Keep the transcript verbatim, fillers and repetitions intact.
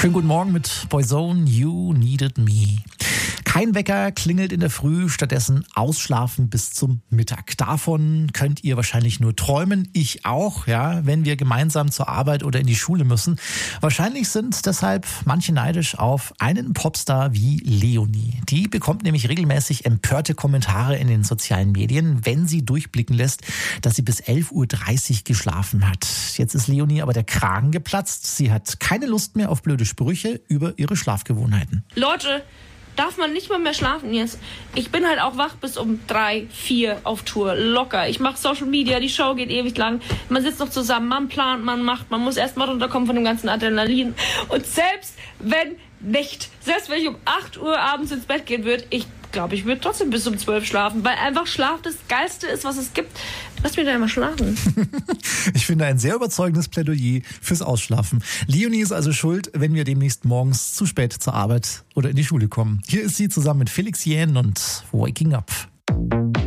Schönen guten Morgen mit Boyzone, You Needed Me. Kein Wecker klingelt in der Früh, stattdessen ausschlafen bis zum Mittag. Davon könnt ihr wahrscheinlich nur träumen, ich auch, ja, wenn wir gemeinsam zur Arbeit oder in die Schule müssen. Wahrscheinlich sind deshalb manche neidisch auf einen Popstar wie Leonie. Die bekommt nämlich regelmäßig empörte Kommentare in den sozialen Medien, wenn sie durchblicken lässt, dass sie bis elf Uhr dreißig geschlafen hat. Jetzt ist Leonie aber der Kragen geplatzt. Sie hat keine Lust mehr auf blöde Sprüche über ihre Schlafgewohnheiten. Leute, darf man nicht mal mehr schlafen jetzt? Ich bin halt auch wach bis um drei, vier auf Tour, locker. Ich mache Social Media, die Show geht ewig lang. Man sitzt noch zusammen, man plant, man macht, man muss erst mal runterkommen von dem ganzen Adrenalin. Und selbst wenn nicht, selbst wenn ich um acht Uhr abends ins Bett gehen würde, ich glaube, ich würde trotzdem bis um zwölf schlafen, weil einfach Schlaf das Geilste ist, was es gibt. Lass mich da immer schlafen. Ich finde ein sehr überzeugendes Plädoyer fürs Ausschlafen. Leonie ist also schuld, wenn wir demnächst morgens zu spät zur Arbeit oder in die Schule kommen. Hier ist sie zusammen mit Felix Jähn und Waking Up.